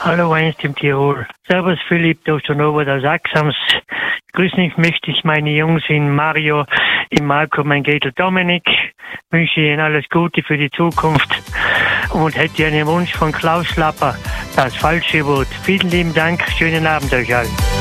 Hallo, einst im Tirol. Servus Philipp, Dr. Norbert aus Axams. Grüßen möchte ich meine Jungs in Mario, in Marco, mein Gädel Dominik. Wünsche ihnen alles Gute für die Zukunft und hätte einen Wunsch von Klaus Lapper, das falsche Wort. Vielen lieben Dank, schönen Abend euch allen.